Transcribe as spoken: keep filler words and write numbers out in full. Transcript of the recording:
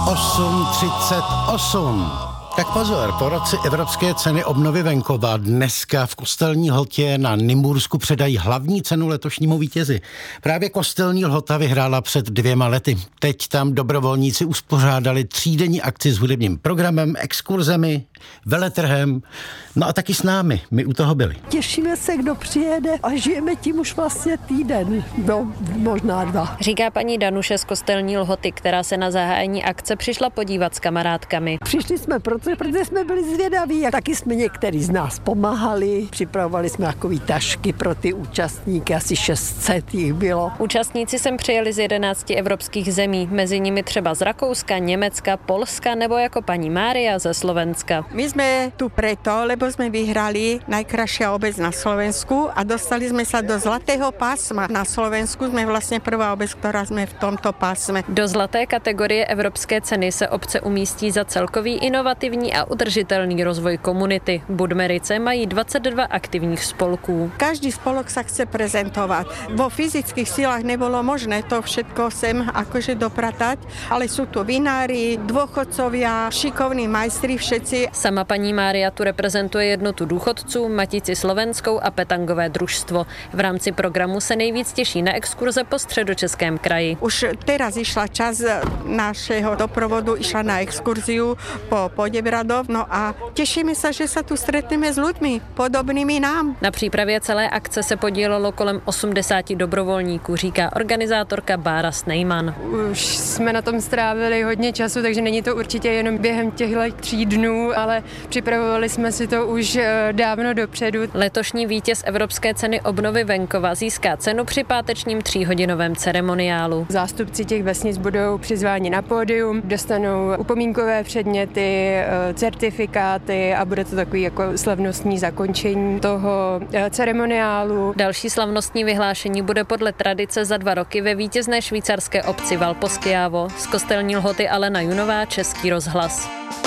osm třicet osm. Tak pozor, po roce Evropské ceny obnovy venkova dneska v Kostelní Lhotě na Nymbursku předají hlavní cenu letošnímu vítězi. Právě Kostelní Lhota vyhrála před dvěma lety. Teď tam dobrovolníci uspořádali třídenní akci s hudebním programem, exkurzemi, veletrhem, no a taky s námi. My u toho byli. Těšíme se, kdo přijede a žijeme tím už vlastně týden, no možná dva. Říká paní Danuše z Kostelní Lhoty, která se na zahájení akce přišla podívat s kamarádkami. Přišli jsme proto, protože jsme byli zvědaví a taky jsme některý z nás pomáhali. Připravovali jsme takový tašky pro ty účastníky, asi šest set jich bylo. Účastníci sem přijeli z jedenácti evropských zemí, mezi nimi třeba z Rakouska, Německa, Polska nebo jako paní Mária ze Slovenska. My sme tu preto, lebo sme vyhrali najkrajšia obec na Slovensku a dostali sme sa do zlatého pásma. Na Slovensku sme vlastne prvá obec, ktorá sme v tomto pásme. Do zlaté kategorie evropské ceny se obce umístí za celkový inovativní a udržitelný rozvoj komunity. Budmerice mají dvacet dva aktivních spolků. Každý spolok sa chce prezentovať. Vo fyzických silách nebolo možné to všetko sem akože dopratať, ale sú tu vinári, dôchodcovia, šikovní majstri všetci. Sama paní Mária tu reprezentuje jednotu důchodců, Matici slovenskou a petangové družstvo. V rámci programu se nejvíc těší na exkurze po Středočeském kraji. Už teraz išla čas našeho doprovodu, išla na exkurziu po Podebradov, no a tešíme sa, že sa tu stretneme s ľuďmi podobnými nám. Na přípravě celé akce se podílelo kolem osmdesáti dobrovolníků, říká organizátorka Bára Snejman. Už jsme na tom strávili hodně času, takže není to určitě jenom během těchto tří dnů, ale připravovali jsme si to už dávno dopředu. Letošní vítěz Evropské ceny obnovy venkova získá cenu při pátečním tříhodinovém ceremoniálu. Zástupci těch vesnic budou přizváni na pódium, dostanou upomínkové předměty, certifikáty a bude to takový jako slavnostní zakončení toho ceremoniálu. Další slavnostní vyhlášení bude podle tradice za dva roky ve vítězné švýcarské obci Valposkiavo. Z Kostelní Lhoty Alena Junová, Český rozhlas.